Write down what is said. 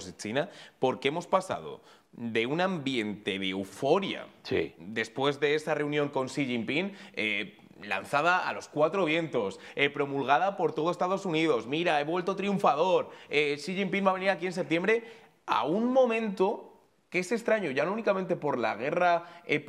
es China, porque hemos pasado de un ambiente de euforia después de esa reunión con Xi Jinping, lanzada a los cuatro vientos, promulgada por todo Estados Unidos, mira, he vuelto triunfador, Xi Jinping va a venir aquí en septiembre, a un momento que es extraño, ya no únicamente por la guerra